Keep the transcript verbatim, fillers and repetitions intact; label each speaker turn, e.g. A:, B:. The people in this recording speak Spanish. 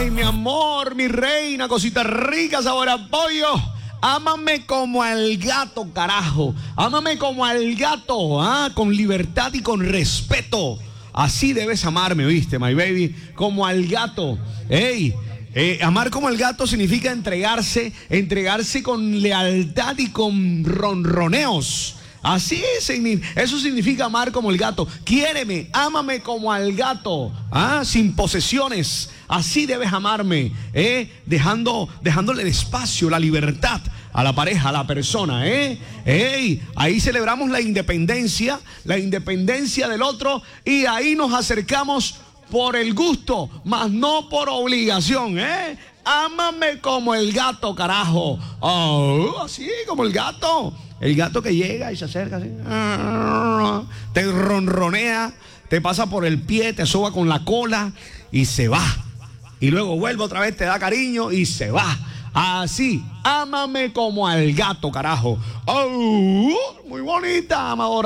A: Ay, mi amor, mi reina, cosita rica, sabor a pollo. Ámame como al gato, carajo. Ámame como al gato, ¿ah? Con libertad y con respeto. Así debes amarme, ¿viste, my baby? Como al gato. Ey, eh, amar como el gato significa entregarse, entregarse con lealtad y con ronroneos. Así es, eso significa amar como el gato. Quiéreme, ámame como al gato, ¿ah? Sin posesiones. Así debes amarme, ¿eh? Dejando, dejándole el espacio, la libertad a la pareja, a la persona, ¿eh? Ey, ahí celebramos la independencia, la independencia del otro, y ahí nos acercamos por el gusto, mas no por obligación, ¿eh? Ámame como el gato, carajo. Oh, así como el gato. El gato que llega y se acerca así, te ronronea, te pasa por el pie, te soba con la cola y se va. Y luego vuelve otra vez, te da cariño y se va. Así, ámame como al gato, carajo. Oh, muy bonita, amadora.